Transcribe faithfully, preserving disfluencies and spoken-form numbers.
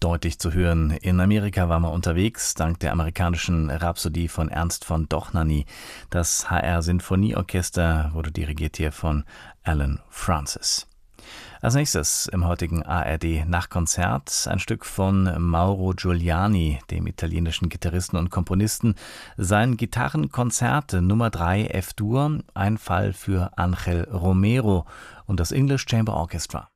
deutlich zu hören. In Amerika war man unterwegs, dank der amerikanischen Rhapsodie von Ernst von Dohnanyi. Das H R Sinfonieorchester wurde dirigiert hier von Alan Francis. Als nächstes im heutigen A R D Nachtkonzert ein Stück von Mauro Giuliani, dem italienischen Gitarristen und Komponisten. Sein Gitarrenkonzert Nummer drei F-Dur, ein Fall für Ángel Romero und das English Chamber Orchestra.